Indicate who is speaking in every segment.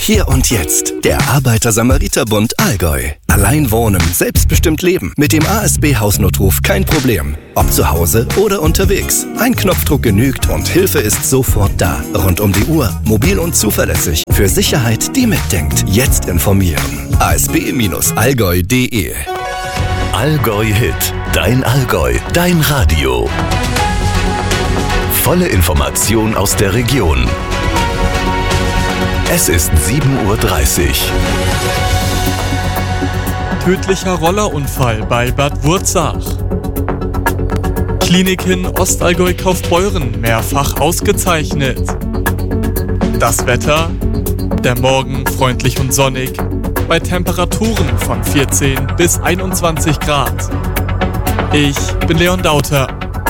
Speaker 1: Hier und jetzt. Der Arbeiter-Samariter-Bund Allgäu. Allein wohnen, selbstbestimmt leben. Mit dem ASB-Hausnotruf kein Problem. Ob zu Hause oder unterwegs. Ein Knopfdruck genügt und Hilfe ist sofort da. Rund um die Uhr, mobil und zuverlässig. Für Sicherheit, die mitdenkt. Jetzt informieren. asb-allgäu.de.
Speaker 2: Allgäu Hit. Dein Allgäu. Dein Radio. Volle Information aus der Region. Es ist 7:30 Uhr.
Speaker 3: Tödlicher Rollerunfall bei Bad Wurzach. Klinik in Ostallgäu-Kaufbeuren mehrfach ausgezeichnet. Das Wetter? Der Morgen freundlich und sonnig, bei Temperaturen von 14 bis 21 Grad. Ich bin Leon Dauter.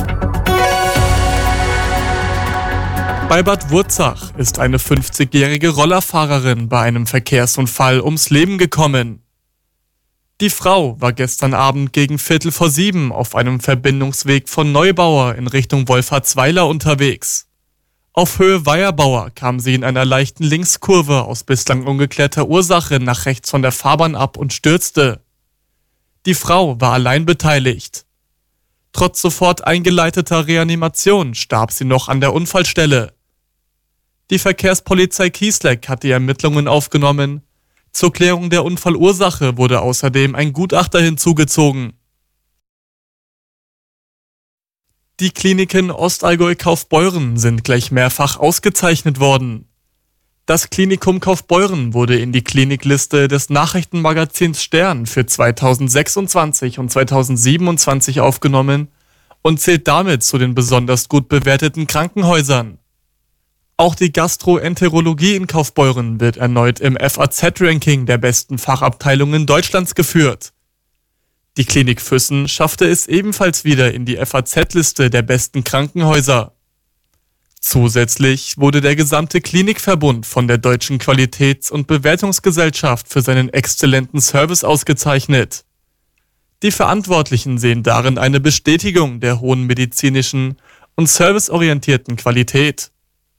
Speaker 3: Bei Bad Wurzach ist eine 50-jährige Rollerfahrerin bei einem Verkehrsunfall ums Leben gekommen. Die Frau war gestern Abend gegen 6:45 auf einem Verbindungsweg von Neubauer in Richtung Wolfertsweiler unterwegs. Auf Höhe Weierbauer kam sie in einer leichten Linkskurve aus bislang ungeklärter Ursache nach rechts von der Fahrbahn ab und stürzte. Die Frau war allein beteiligt. Trotz sofort eingeleiteter Reanimation starb sie noch an der Unfallstelle. Die Verkehrspolizei Kiesleck hat die Ermittlungen aufgenommen. Zur Klärung der Unfallursache wurde außerdem ein Gutachter hinzugezogen. Die Kliniken Ostallgäu-Kaufbeuren sind gleich mehrfach ausgezeichnet worden. Das Klinikum Kaufbeuren wurde in die Klinikliste des Nachrichtenmagazins Stern für 2026 und 2027 aufgenommen und zählt damit zu den besonders gut bewerteten Krankenhäusern. Auch die Gastroenterologie in Kaufbeuren wird erneut im FAZ-Ranking der besten Fachabteilungen Deutschlands geführt. Die Klinik Füssen schaffte es ebenfalls wieder in die FAZ-Liste der besten Krankenhäuser. Zusätzlich wurde der gesamte Klinikverbund von der Deutschen Qualitäts- und Bewertungsgesellschaft für seinen exzellenten Service ausgezeichnet. Die Verantwortlichen sehen darin eine Bestätigung der hohen medizinischen und serviceorientierten Qualität.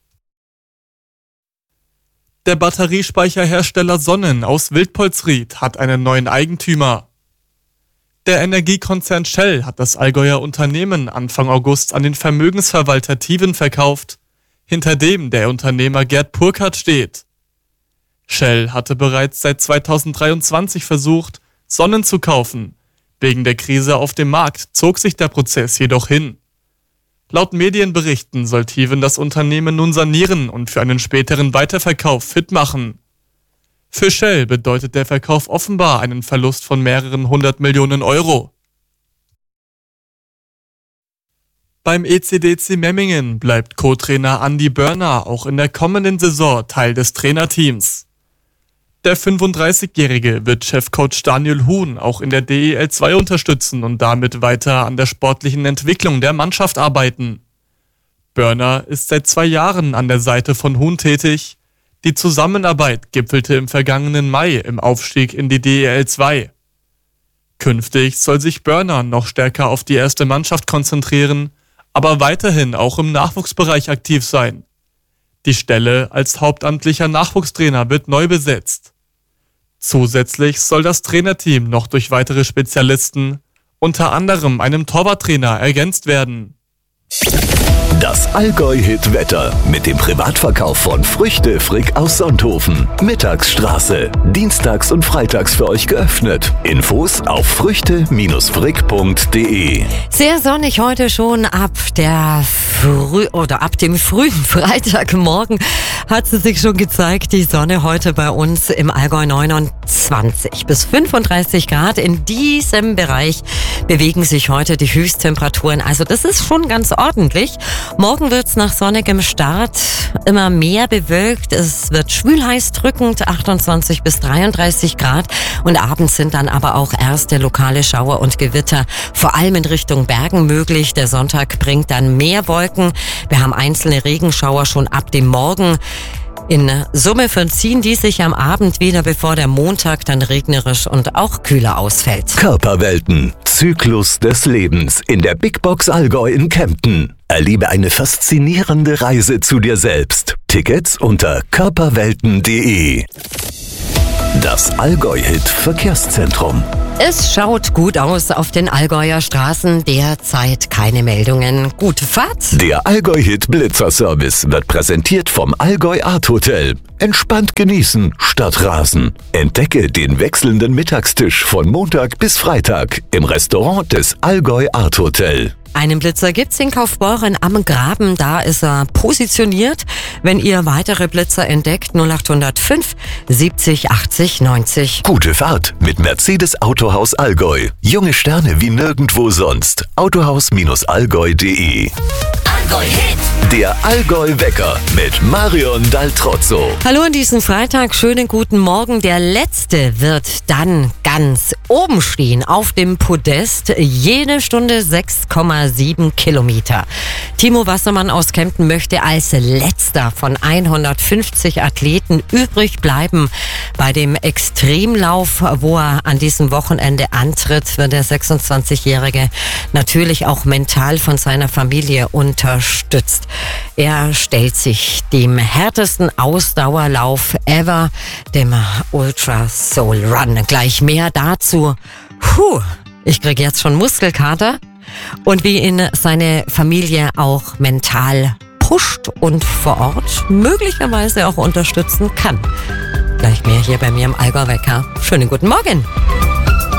Speaker 3: Der Batteriespeicherhersteller Sonnen aus Wildpolsried hat einen neuen Eigentümer. Der Energiekonzern Shell hat das Allgäuer Unternehmen Anfang August an den Vermögensverwalter Tiven verkauft, hinter dem der Unternehmer Gerd Purkert steht. Shell hatte bereits seit 2023 versucht, Sonnen zu kaufen. Wegen der Krise auf dem Markt zog sich der Prozess jedoch hin. Laut Medienberichten soll Tiven das Unternehmen nun sanieren und für einen späteren Weiterverkauf fit machen. Für Shell bedeutet der Verkauf offenbar einen Verlust von mehreren 100 Millionen Euro. Beim ECDC Memmingen bleibt Co-Trainer Andi Börner auch in der kommenden Saison Teil des Trainerteams. Der 35-Jährige wird Chefcoach Daniel Huhn auch in der DEL 2 unterstützen und damit weiter an der sportlichen Entwicklung der Mannschaft arbeiten. Börner ist seit 2 Jahren an der Seite von Huhn tätig. Die Zusammenarbeit gipfelte im vergangenen Mai im Aufstieg in die DEL 2. Künftig soll sich Börner noch stärker auf die erste Mannschaft konzentrieren, aber weiterhin auch im Nachwuchsbereich aktiv sein. Die Stelle als hauptamtlicher Nachwuchstrainer wird neu besetzt. Zusätzlich soll das Trainerteam noch durch weitere Spezialisten, unter anderem einem Torwarttrainer, ergänzt werden.
Speaker 2: Das Allgäu-Hit-Wetter mit dem Privatverkauf von Früchte Frick aus Sonthofen. Mittagsstraße. Dienstags und freitags für euch geöffnet. Infos auf früchte-frick.de.
Speaker 4: Sehr sonnig heute schon ab dem frühen Freitagmorgen hat sie sich schon gezeigt. Die Sonne heute bei uns im Allgäu 29 bis 35 Grad. In diesem Bereich bewegen sich heute die Höchsttemperaturen. Also das ist schon ganz ordentlich. Morgen wird's nach sonnigem Start immer mehr bewölkt. Es wird schwül-heiß drückend, 28 bis 33 Grad. Und abends sind dann aber auch erste lokale Schauer und Gewitter, vor allem in Richtung Bergen möglich. Der Sonntag bringt dann mehr Wolken. Wir haben einzelne Regenschauer schon ab dem Morgen. In Summe verziehen die sich am Abend wieder, bevor der Montag dann regnerisch und auch kühler ausfällt.
Speaker 2: Körperwelten. Zyklus des Lebens in der Big Box Allgäu in Kempten. Erlebe eine faszinierende Reise zu dir selbst. Tickets unter körperwelten.de. Das Allgäu-Hit Verkehrszentrum.
Speaker 4: Es schaut gut aus auf den Allgäuer Straßen, derzeit keine Meldungen. Gute Fahrt.
Speaker 2: Der Allgäu-Hit Blitzerservice wird präsentiert vom Allgäu Art Hotel. Entspannt genießen statt rasen. Entdecke den wechselnden Mittagstisch von Montag bis Freitag im Restaurant des Allgäu Art Hotel.
Speaker 4: Einen Blitzer gibt's in Kaufbeuren am Graben, da ist er positioniert. Wenn ihr weitere Blitzer entdeckt, 0805 70 80 90.
Speaker 2: Gute Fahrt mit Mercedes Autohaus Allgäu. Junge Sterne wie nirgendwo sonst. Autohaus-allgäu.de.
Speaker 5: Allgäu-Hit.
Speaker 2: Der Allgäu-Wecker mit Marion Daltrozzo.
Speaker 4: Hallo an diesem Freitag, schönen guten Morgen. Der Letzte wird dann ganz oben stehen auf dem Podest. Jede Stunde 6,7 Kilometer. Timo Wassermann aus Kempten möchte als letzter von 150 Athleten übrig bleiben. Bei dem Extremlauf, wo er an diesem Wochenende antritt, wird der 26-Jährige natürlich auch mental von seiner Familie unterstützt. Er stellt sich dem härtesten Ausdauerlauf ever, dem Ultra Soul Run. Gleich mehr dazu. Ich kriege jetzt schon Muskelkater. Und wie ihn seine Familie auch mental pusht und vor Ort möglicherweise auch unterstützen kann. Gleich mehr hier bei mir im Allgäu-Wecker. Schönen guten Morgen.